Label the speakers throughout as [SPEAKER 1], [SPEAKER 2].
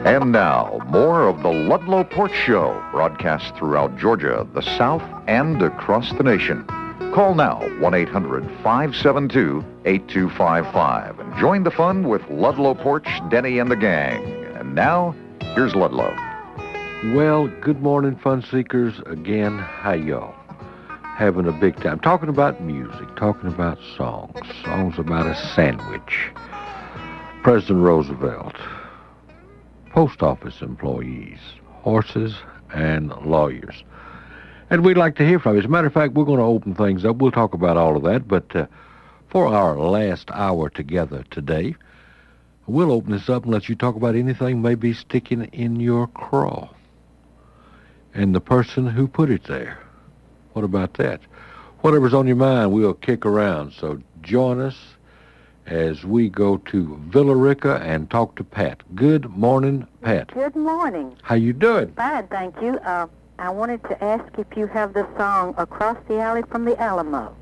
[SPEAKER 1] And now, more of the Ludlow Porch Show, broadcast throughout Georgia, the South, and across the nation. Call now, 1-800-572-8255, and join the fun with Ludlow Porch, Denny, and the gang. And now, here's Ludlow.
[SPEAKER 2] Well, good morning, fun seekers. Again, hi, y'all. Having a big time. Talking about music, talking about songs about a sandwich. President Roosevelt. Post office employees, horses, and lawyers. And we'd like to hear from you. As a matter of fact, we're going to open things up. We'll talk about all of that. But for our last hour together today, we'll open this up and let you talk about anything maybe sticking in your craw. And the person who put it there. What about that? Whatever's on your mind, we'll kick around. So join us as we go to Villa Rica and talk to Pat. Good morning, Pat.
[SPEAKER 3] Good morning.
[SPEAKER 2] How you doing?
[SPEAKER 3] Fine, thank you. I wanted to ask if you have the song Across the Alley from the Alamo.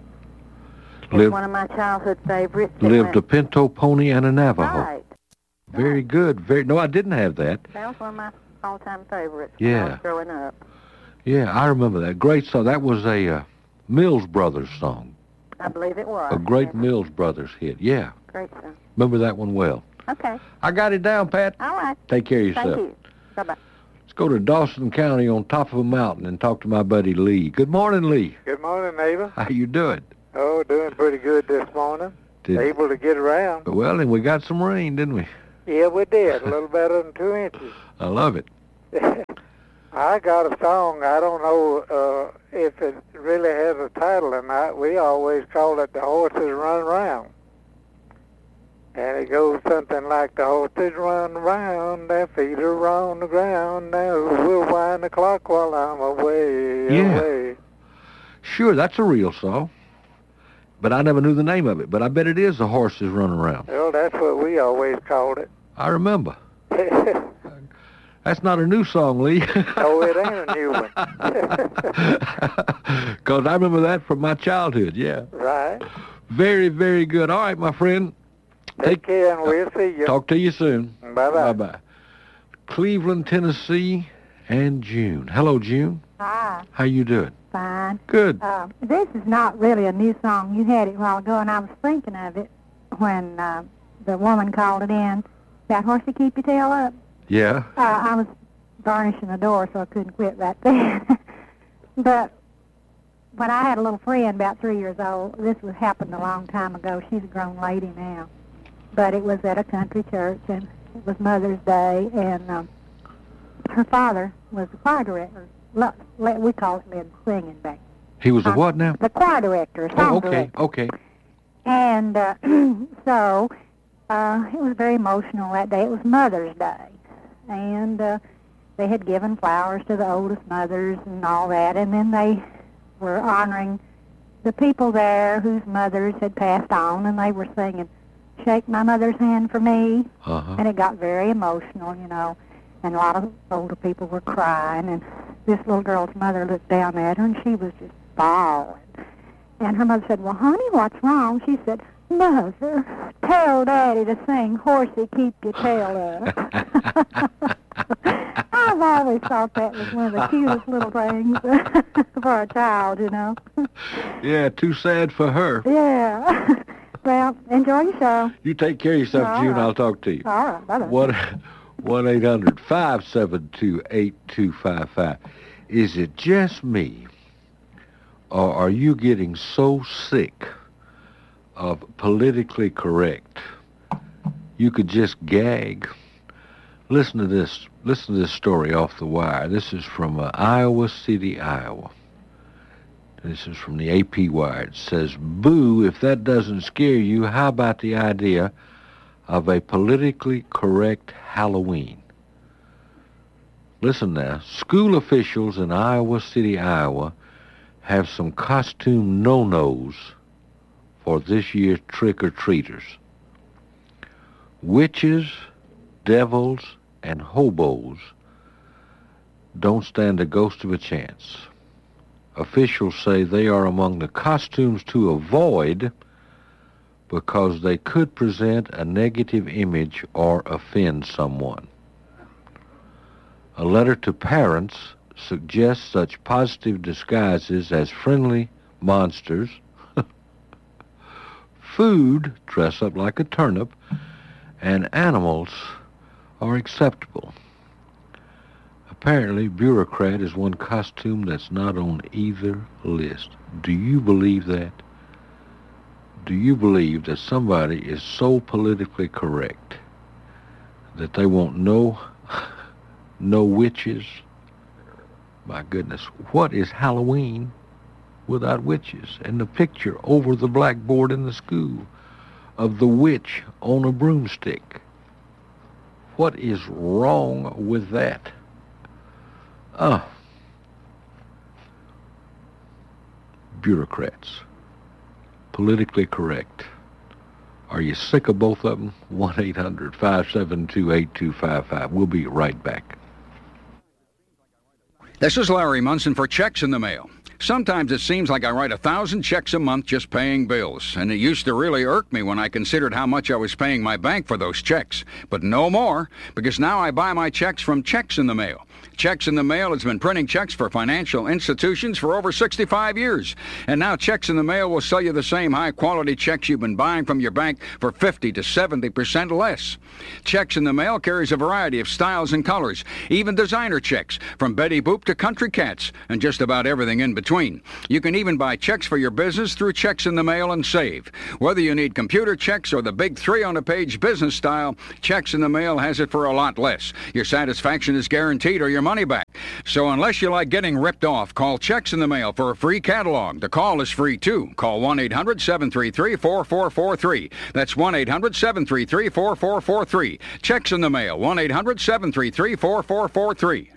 [SPEAKER 3] It's one of my childhood favorites.
[SPEAKER 2] Lived a pinto pony and a Navajo.
[SPEAKER 3] Right.
[SPEAKER 2] Very good. No, I didn't have that.
[SPEAKER 3] That was one of my all-time favorites
[SPEAKER 2] Yeah.
[SPEAKER 3] when I was growing up.
[SPEAKER 2] Yeah, I remember that. Great song. That was a Mills Brothers song.
[SPEAKER 3] I believe it was.
[SPEAKER 2] A great Mills Brothers hit. Yeah.
[SPEAKER 3] Great song.
[SPEAKER 2] Remember that one well.
[SPEAKER 3] Okay.
[SPEAKER 2] I got it down, Pat.
[SPEAKER 3] All right.
[SPEAKER 2] Take care of yourself.
[SPEAKER 3] Thank you. Bye-bye.
[SPEAKER 2] Let's go to Dawson County on top of a mountain and talk to my buddy Lee. Good morning, Lee.
[SPEAKER 4] Good morning, neighbor.
[SPEAKER 2] How you doing?
[SPEAKER 4] Oh, doing pretty good this morning. Able to get around.
[SPEAKER 2] Well, and we got some rain, didn't we?
[SPEAKER 4] Yeah, we did. A little better than 2 inches.
[SPEAKER 2] I love it.
[SPEAKER 4] I got a song. I don't know if it really has a title or not. We always call it The Horses Run Around. And it goes something like, the horses run around, their feet are on the ground. Now we'll wind the clock while I'm away.
[SPEAKER 2] Sure, that's a real song. But I never knew the name of it. But I bet it is The Horses Run Around.
[SPEAKER 4] Well, that's what we always called it.
[SPEAKER 2] I remember. That's not a new song, Lee.
[SPEAKER 4] Oh, it ain't a new one.
[SPEAKER 2] Because I remember that from my childhood, yeah.
[SPEAKER 4] Right.
[SPEAKER 2] Very, very good. All right, my friend.
[SPEAKER 4] Take care, and we'll see you.
[SPEAKER 2] Talk to you soon.
[SPEAKER 4] Bye-bye.
[SPEAKER 2] Bye-bye. Cleveland, Tennessee, and June. Hello, June.
[SPEAKER 5] Hi.
[SPEAKER 2] How you doing?
[SPEAKER 5] Fine.
[SPEAKER 2] Good.
[SPEAKER 5] This is not really a new song. You had it a while ago, and I was thinking of it when the woman called it in. That horsey keep your tail up.
[SPEAKER 2] Yeah.
[SPEAKER 5] I was varnishing the door, so I couldn't quit right then. But when I had a little friend about 3 years old, this happened a long time ago. She's a grown lady now. But it was at a country church, and it was Mother's Day, and her father was the choir director. We call it lead singing back.
[SPEAKER 2] He was a what now?
[SPEAKER 5] The choir director, song director.
[SPEAKER 2] Okay.
[SPEAKER 5] And so it was very emotional that day. It was Mother's Day. And they had given flowers to the oldest mothers and all that, and then they were honoring the people there whose mothers had passed on, and they were singing, "Shake My Mother's Hand for Me."
[SPEAKER 2] Uh-huh.
[SPEAKER 5] And it got very emotional, and a lot of older people were crying, and this little girl's mother looked down at her, and she was just bawling. And her mother said, "Well, honey, what's wrong?" She said, "Mother, tell Daddy to sing Horsey, Keep Your Tail Up." I've always thought that was one of the cutest little things for a child,
[SPEAKER 2] Yeah, too sad for her.
[SPEAKER 5] Yeah. Well, enjoy your show.
[SPEAKER 2] You take care of yourself,
[SPEAKER 5] All
[SPEAKER 2] June.
[SPEAKER 5] right.
[SPEAKER 2] I'll talk to you.
[SPEAKER 5] All right, bye-bye.
[SPEAKER 2] 1-800-572-8255. Is it just me, or are you getting so sick of politically correct you could just gag? Listen to this story off the wire. This is from Iowa City, Iowa. This is from the AP Wire. It says, "Boo, if that doesn't scare you, how about the idea of a politically correct Halloween?" Listen now. School officials in Iowa City, Iowa have some costume no-nos for this year's trick-or-treaters. Witches, devils, and hobos don't stand a ghost of a chance. Officials say they are among the costumes to avoid because they could present a negative image or offend someone. A letter to parents suggests such positive disguises as friendly monsters, food, dress up like a turnip, and animals are acceptable. Apparently, bureaucrat is one costume that's not on either list. Do you believe that? Do you believe that somebody is so politically correct that they want no witches? My goodness, what is Halloween without witches? And the picture over the blackboard in the school of the witch on a broomstick. What is wrong with that? Bureaucrats. Politically correct. Are you sick of both of them? 1-800-572-8255. We'll be right back.
[SPEAKER 6] This is Larry Munson for Checks in the Mail. Sometimes it seems like I write 1,000 checks a month just paying bills, and it used to really irk me when I considered how much I was paying my bank for those checks. But no more, because now I buy my checks from Checks in the Mail. Checks in the Mail has been printing checks for financial institutions for over 65 years. And now Checks in the Mail will sell you the same high-quality checks you've been buying from your bank for 50 to 70% less. Checks in the Mail carries a variety of styles and colors, even designer checks, from Betty Boop to Country Cats, and just about everything in between. You can even buy checks for your business through Checks in the Mail and save. Whether you need computer checks or the big 3-on-a-page business style, Checks in the Mail has it for a lot less. Your satisfaction is guaranteed or your money back. So unless you like getting ripped off, call Checks in the Mail for a free catalog. The call is free too. Call 1-800-733-4443. That's 1-800-733-4443. Checks in the Mail, 1-800-733-4443.